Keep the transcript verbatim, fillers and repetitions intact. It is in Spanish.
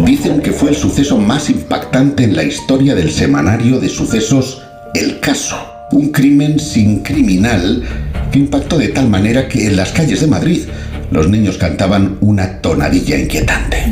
Dicen que fue el suceso más impactante en la historia del semanario de sucesos El Caso. Un crimen sin criminal que impactó de tal manera que en las calles de Madrid los niños cantaban una tonadilla inquietante.